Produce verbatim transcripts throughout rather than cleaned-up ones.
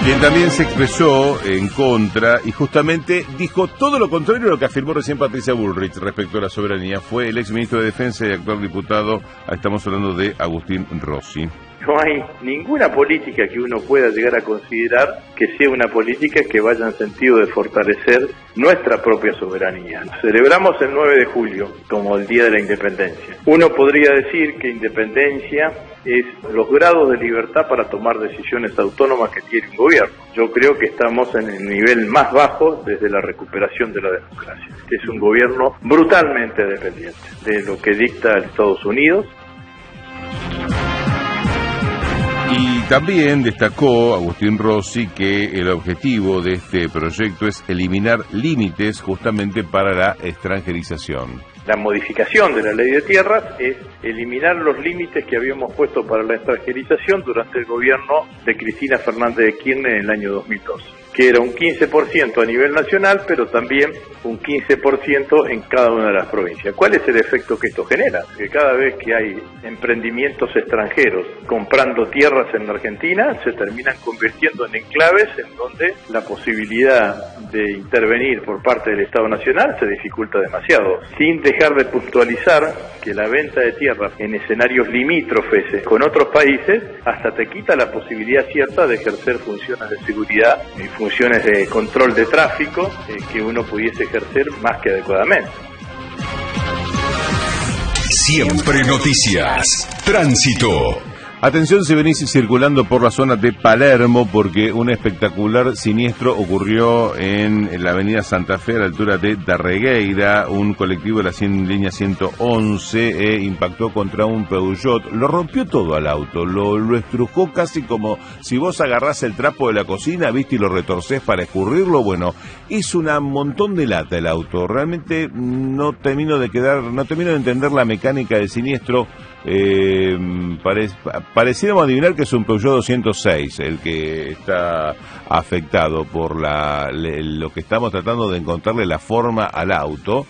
Quien también se expresó en contra y justamente dijo todo lo contrario a lo que afirmó recién Patricia Bullrich respecto a la soberanía fue el exministro de Defensa y actual diputado, estamos hablando de Agustín Rossi. No hay ninguna política que uno pueda llegar a considerar que sea una política que vaya en sentido de fortalecer nuestra propia soberanía. Celebramos el nueve de julio como el Día de la Independencia. Uno podría decir que independencia es los grados de libertad para tomar decisiones autónomas que tiene un gobierno. Yo creo que estamos en el nivel más bajo desde la recuperación de la democracia. Es un gobierno brutalmente dependiente de lo que dicta Estados Unidos. Y también destacó Agustín Rossi que el objetivo de este proyecto es eliminar límites justamente para la extranjerización. La modificación de la ley de tierras es eliminar los límites que habíamos puesto para la extranjerización durante el gobierno de Cristina Fernández de Kirchner en el año dos mil doce, que era un quince por ciento a nivel nacional, pero también un quince por ciento en cada una de las provincias. ¿Cuál es el efecto que esto genera? Que cada vez que hay emprendimientos extranjeros comprando tierras en la Argentina, se terminan convirtiendo en enclaves en donde la posibilidad de intervenir por parte del Estado Nacional se dificulta demasiado, sin dejar de puntualizar que la venta de tierras en escenarios limítrofes con otros países hasta te quita la posibilidad cierta de ejercer funciones de seguridad y funciones de control de tráfico eh, que uno pudiese ejercer más que adecuadamente. Siempre noticias. Tránsito. Atención si venís circulando por la zona de Palermo, porque un espectacular siniestro ocurrió en la avenida Santa Fe a la altura de Darregueira. Un colectivo de la cien, línea ciento once eh, impactó contra un Peugeot, lo rompió todo al auto, lo, lo estrujó casi como si vos agarrás el trapo de la cocina, viste, y lo retorcés para escurrirlo. Bueno, hizo un montón de lata el auto. Realmente no termino de quedar, no termino de entender la mecánica del siniestro. Eh, pare, pareciéramos adivinar que es un Peugeot doscientos seis el que está afectado por la, le, lo que estamos tratando de encontrarle la forma al auto.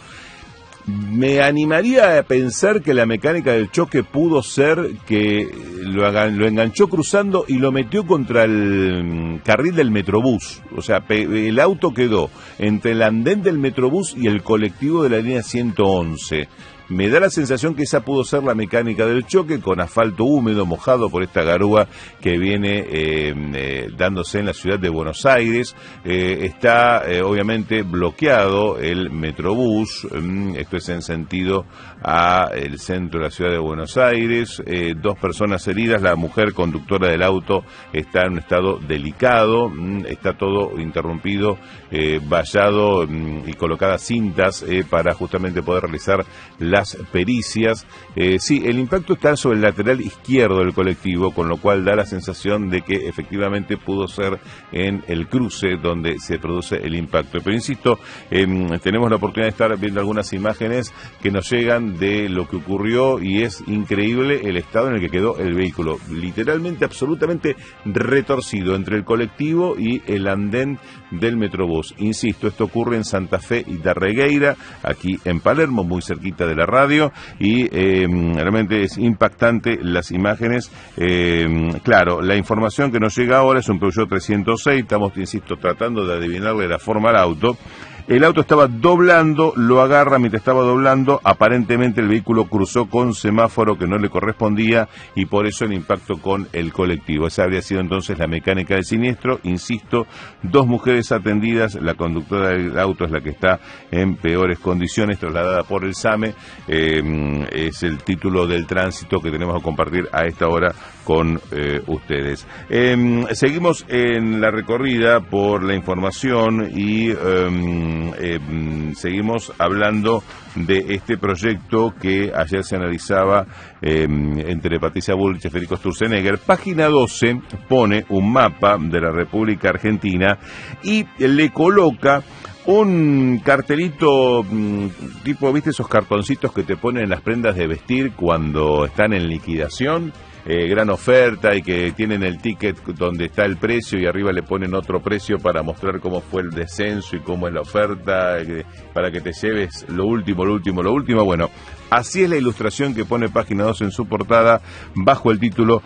Me animaría a pensar que la mecánica del choque pudo ser que lo, hagan, lo enganchó cruzando y lo metió contra el carril del Metrobús. O sea, pe, el auto quedó entre el andén del Metrobús y el colectivo de la línea ciento once. Me da la sensación que esa pudo ser la mecánica del choque, con asfalto húmedo, mojado por esta garúa que viene eh, eh, dándose en la ciudad de Buenos Aires. Eh, está eh, obviamente bloqueado el Metrobús, mm, esto es en sentido a el centro de la ciudad de Buenos Aires. Eh, dos personas heridas, la mujer conductora del auto está en un estado delicado, mm, está todo interrumpido, eh, vallado mm, y colocadas cintas eh, para justamente poder realizar las pericias. Eh, sí, el impacto está sobre el lateral izquierdo del colectivo, con lo cual da la sensación de que efectivamente pudo ser en el cruce donde se produce el impacto. Pero insisto, eh, tenemos la oportunidad de estar viendo algunas imágenes que nos llegan de lo que ocurrió y es increíble el estado en el que quedó el vehículo, literalmente absolutamente retorcido entre el colectivo y el andén del Metrobús. Insisto, esto ocurre en Santa Fe y Darregueira, aquí en Palermo, muy cerquita de la radio, y eh, realmente es impactante las imágenes. Eh, claro, la información que nos llega ahora es un Peugeot trescientos seis, estamos, insisto, tratando de adivinarle la forma al auto. El auto estaba doblando, lo agarra mientras estaba doblando, aparentemente el vehículo cruzó con semáforo que no le correspondía y por eso el impacto con el colectivo. Esa habría sido entonces la mecánica del siniestro. Insisto, dos mujeres atendidas, la conductora del auto es la que está en peores condiciones, trasladada por el SAME. Eh, es el título del tránsito que tenemos que compartir a esta hora con eh, ustedes. Eh, seguimos en la recorrida por la información y eh, eh, seguimos hablando de este proyecto que ayer se analizaba eh, entre Patricia Bullrich y Federico Sturzenegger. Página doce pone un mapa de la República Argentina y le coloca un cartelito tipo, ¿viste esos cartoncitos que te ponen en las prendas de vestir cuando están en liquidación? Eh, gran oferta y que tienen el ticket donde está el precio y arriba le ponen otro precio para mostrar cómo fue el descenso y cómo es la oferta, eh, para que te lleves lo último, lo último, lo último. Bueno, así es la ilustración que pone Página dos en su portada bajo el título